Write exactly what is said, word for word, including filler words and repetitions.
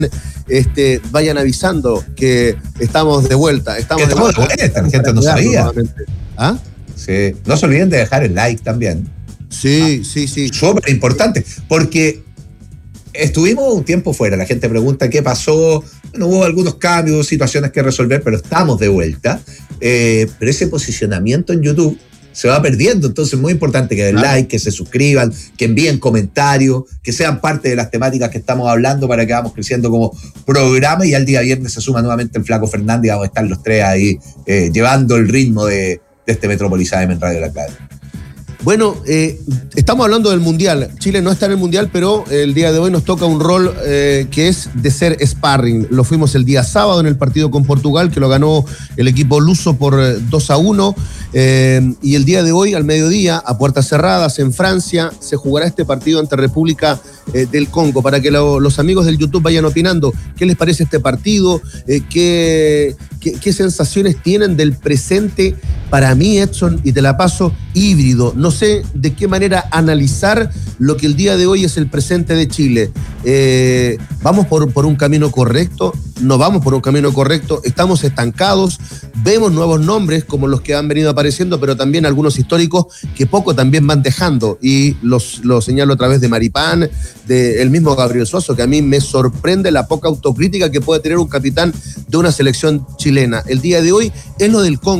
este, vayan avisando que estamos de vuelta. Estamos, estamos de vuelta, de vuelta. La gente no sabía. ¿Ah? Sí. No se olviden de dejar el like también. Sí, ah, sí, sí. Súper importante, porque estuvimos un tiempo fuera. La gente pregunta qué pasó. Bueno, hubo algunos cambios, situaciones que resolver, pero estamos de vuelta. Eh, pero ese posicionamiento en YouTube se va perdiendo, entonces es muy importante que den claro. like, que se suscriban, que envíen comentarios, que sean parte de las temáticas que estamos hablando para que vamos creciendo como programa, y al día viernes se suma nuevamente el Flaco Fernández y vamos a estar los tres ahí eh, llevando el ritmo de, de este Metrópolis A M en Radio La Clave. Bueno, eh, estamos hablando del Mundial. Chile no está en el Mundial, pero el día de hoy nos toca un rol eh, que es de ser sparring. Lo fuimos el día sábado en el partido con Portugal, que lo ganó el equipo luso por dos a uno. Eh, y el día de hoy, al mediodía, a puertas cerradas, en Francia, se jugará este partido ante República eh, del Congo. Para que lo, los amigos del YouTube vayan opinando qué les parece este partido, eh, qué, qué, qué sensaciones tienen del presente. Para mí, Edson, y te la paso, híbrido. No sé de qué manera analizar lo que el día de hoy es el presente de Chile. Eh, ¿Vamos por, por un camino correcto? ¿No vamos por un camino correcto? ¿Estamos estancados? Vemos nuevos nombres como los que han venido apareciendo, pero también algunos históricos que poco también van dejando. Y los, los señalo a través de Maripán, del mismo Gabriel Suazo, que a mí me sorprende la poca autocrítica que puede tener un capitán de una selección chilena. El día de hoy es lo del Congo.